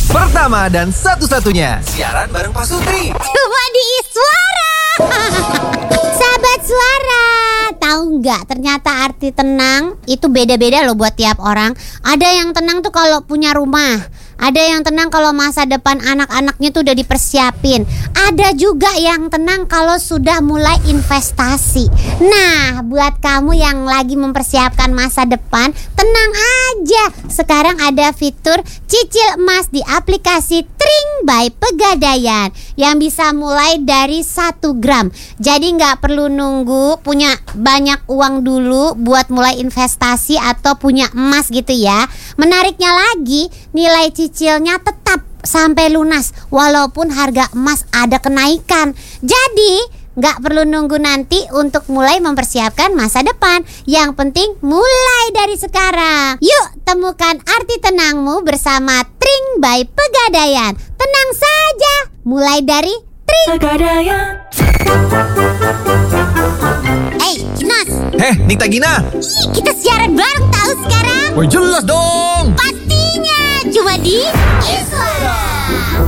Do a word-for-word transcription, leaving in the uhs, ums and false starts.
Pertama dan satu-satunya siaran bareng Pak Sutri. Cuma di Iswara. Sahabat Suara, tahu nggak ternyata arti tenang itu beda-beda loh buat tiap orang. Ada yang tenang tuh kalau punya rumah, ada yang tenang kalau masa depan anak-anaknya tuh udah dipersiapin, ada juga yang tenang kalau sudah mulai investasi. Nah, buat kamu yang lagi mempersiapkan masa depan, tenang aja. Sekarang ada fitur cicil emas di aplikasi Tring by Pegadaian yang bisa mulai dari satu gram. Jadi nggak perlu nunggu punya banyak uang dulu buat mulai investasi atau punya emas gitu ya. Menariknya lagi, nilai cicilnya tetap sampai lunas walaupun harga emas ada kenaikan. Jadi nggak perlu nunggu nanti untuk mulai mempersiapkan masa depan. Yang penting mulai dari sekarang. Yuk temukan arti tenangmu bersama Tring by Pegadaian. Tenang saja, mulai dari Tring. Pegadaian. Hey, Kinos. Heh, Nikta Gina. Ih, kita siaran bareng tahu sekarang. Oh jelas dong. Pastinya cuma di Iswara.